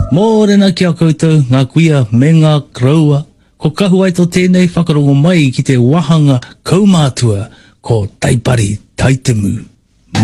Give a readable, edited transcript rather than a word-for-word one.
Mōre na kia koutou, ngā kuia me ngā kraua. Ko kahu ai tō tēnei whakarongo mai ki te wahanga kaumātua ko Taipari Taitemu.